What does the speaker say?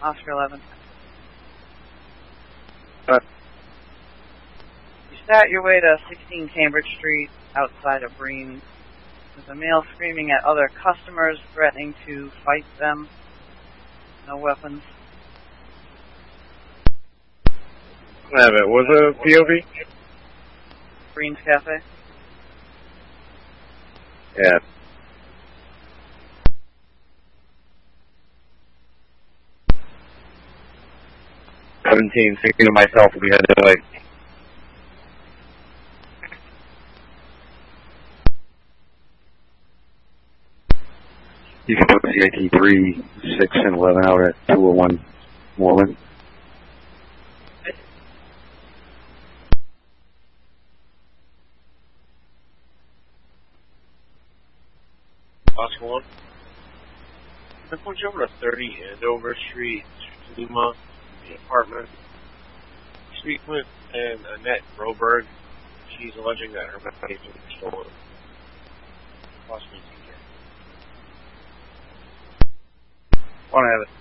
Oscar 11. You start your way to 16 Cambridge Street, outside of Breen. There's a male screaming at other customers, threatening to fight them. No weapons. I have it. Was a POV? Breen's Cafe. Yeah. Thinking to myself, we had to like. You can put CIT 3, 6, and 11 out at 201 Moreland. Oscar 1. I pulled you over to 30 Andover Street, Lima, the apartment. Speak with Annette Broberg. She's alleging that her medication was stolen. Possibly TK. Want to have it.